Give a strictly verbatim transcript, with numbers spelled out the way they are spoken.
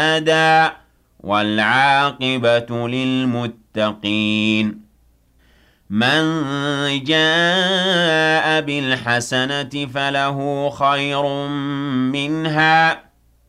أَدًى وَالْعَاقِبَةُ لِلْمُتَّقِينَ مَن جَاءَ بِالْحَسَنَةِ فَلَهُ خَيْرٌ مِّنْهَا